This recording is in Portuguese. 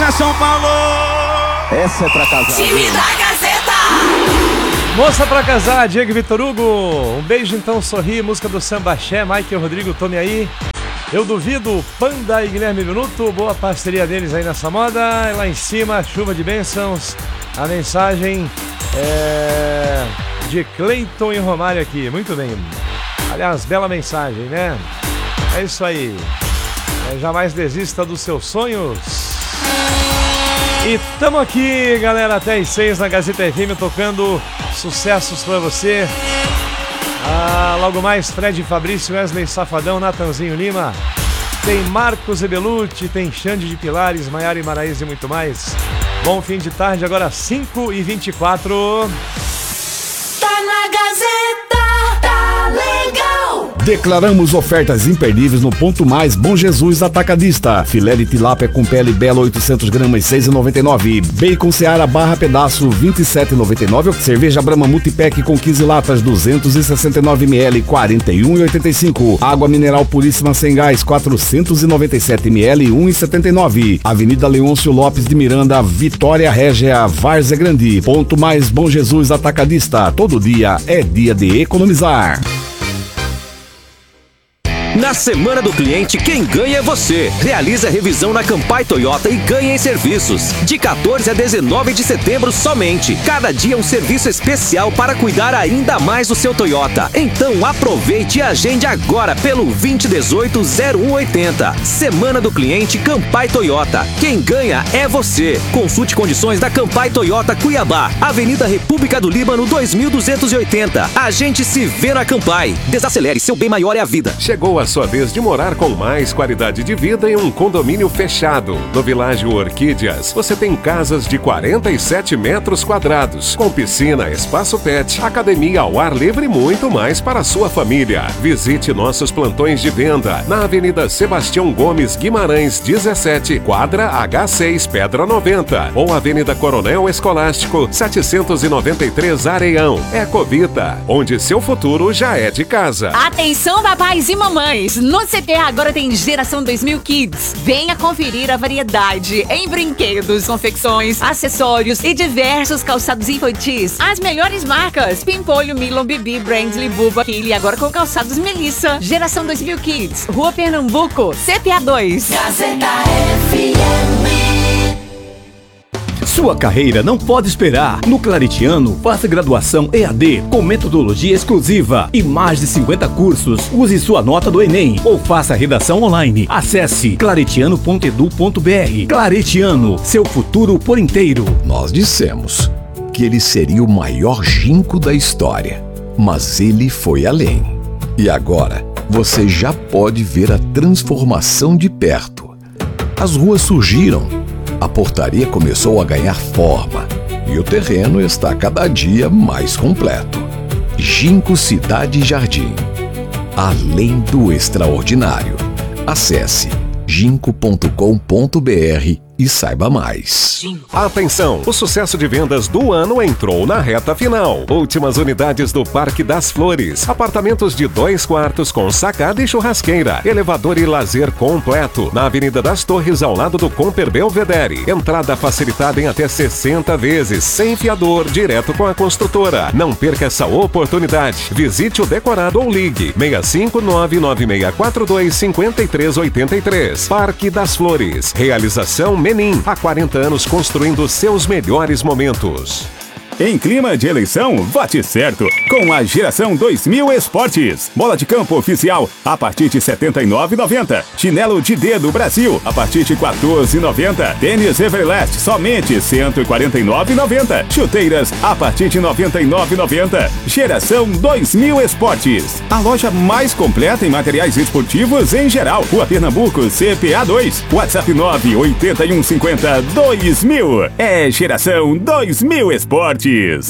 Força, São Paulo! Essa é pra casar. Time da Gazeta! Moça pra casar, Diego e Vitor Hugo. Um beijo então, sorri. Música do Sambaxé, Michael Rodrigo, tome aí. Eu duvido, Panda e Guilherme Minuto. Boa parceria deles aí nessa moda. Lá em cima, chuva de bênçãos. A mensagem é de Cleiton e Romário aqui. Muito bem. Aliás, bela mensagem, né? É isso aí. Jamais desista dos seus sonhos. E tamo aqui, galera, até às 6 na Gazeta FM, tocando sucessos pra você. Logo mais, Fred Fabrício, Wesley Safadão, Natanzinho Lima. Tem Marcos Ebelucci, tem Xande de Pilares, Maiara e Maraíza e muito mais. Bom fim de tarde, agora 5h24. Tá na Gazeta, tá legal! Declaramos ofertas imperdíveis no Ponto Mais Bom Jesus Atacadista. Filé de tilápia com pele bela 800 gramas, 6,99. Bacon Seara barra pedaço, 27,99. Cerveja Brahma Multipack com 15 latas, 269 ml, 41,85. Água mineral puríssima sem gás, 497 ml, 1,79. Avenida Leôncio Lopes de Miranda, Vitória Régia, Várzea Grande. Ponto Mais Bom Jesus Atacadista. Todo dia é dia de economizar. Na Semana do Cliente, quem ganha é você. Realiza a revisão na Campai Toyota e ganha em serviços. De 14 a 19 de setembro somente. Cada dia um serviço especial para cuidar ainda mais do seu Toyota. Então aproveite e agende agora pelo 2018-0180. Semana do Cliente Campai Toyota. Quem ganha é você. Consulte condições da Campai Toyota Cuiabá. Avenida República do Líbano 2280. A gente se vê na Campai. Desacelere, seu bem maior é a vida. Chegou a sua vez de morar com mais qualidade de vida em um condomínio fechado. No Világio Orquídeas, você tem casas de 47 metros quadrados, com piscina, espaço pet, academia ao ar livre e muito mais para a sua família. Visite nossos plantões de venda na Avenida Sebastião Gomes Guimarães 17, quadra H6, Pedra 90, ou Avenida Coronel Escolástico 793 Areião. Ecovita, onde seu futuro já é de casa. Atenção, papais e mamães! No CTA agora tem Geração 2000 Kids. Venha conferir a variedade em brinquedos, confecções, acessórios e diversos calçados infantis. As melhores marcas: Pimpolho, Milon, Bibi, Brandly, Buba, Kili, agora com calçados Melissa. Geração 2000 Kids, Rua Pernambuco, CTA 2. Gazeta FM. Sua carreira não pode esperar. No Claretiano, faça graduação EAD com metodologia exclusiva e mais de 50 cursos. Use sua nota do Enem ou faça redação online. Acesse claretiano.edu.br. Claretiano, seu futuro por inteiro. Nós dissemos que ele seria o maior ginkgo da história, mas ele foi além. E agora, você já pode ver a transformação de perto. As ruas surgiram. A portaria começou a ganhar forma e o terreno está cada dia mais completo. Ginkgo Cidade Jardim. Além do extraordinário. Acesse ginkgo.com.br e saiba mais. Atenção! O sucesso de vendas do ano entrou na reta final. Últimas unidades do Parque das Flores. Apartamentos de 2 quartos com sacada e churrasqueira. Elevador e lazer completo. Na Avenida das Torres, ao lado do Comper Belvedere. Entrada facilitada em até 60 vezes. Sem fiador, direto com a construtora. Não perca essa oportunidade. Visite o decorado ou ligue 65996425383. Parque das Flores. Realização Menin, há 40 anos construindo seus melhores momentos. Em clima de eleição, vote certo com a Geração 2000 Esportes. Bola de campo oficial a partir de R$ 79,90. Chinelo de dedo Brasil a partir de R$ 14,90. Tênis Everlast somente R$ 149,90. Chuteiras a partir de R$ 99,90. Geração 2000 Esportes. A loja mais completa em materiais esportivos em geral. Rua Pernambuco, CPA 2. WhatsApp 98150 2000. É Geração 2000 Esportes.